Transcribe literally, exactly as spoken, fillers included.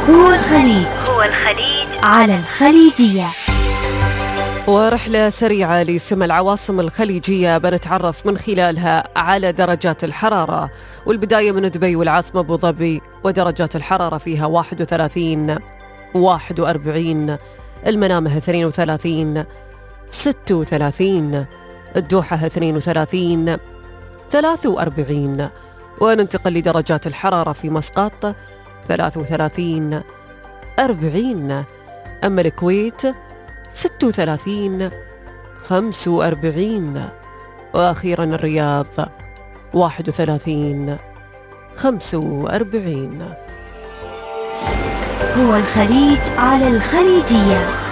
هو الخليج هو الخليج على الخليجية. ورحلة سريعة لسمى العواصم الخليجية بنتعرف من خلالها على درجات الحرارة، والبداية من دبي والعاصمة أبو ظبي، ودرجات الحرارة فيها واحد وثلاثين، واحد وأربعين، المنامة اثنين وثلاثين، ستة وثلاثين، الدوحة اثنين وثلاثين، ثلاثة وأربعين. وننتقل لدرجات الحرارة في مسقط ثلاثة وثلاثين، أربعين، أما الكويت ستة وثلاثين، خمسة وأربعين، وأخيرا الرياض واحد وثلاثين، خمسة وأربعين. هو الخليج على الخليجية.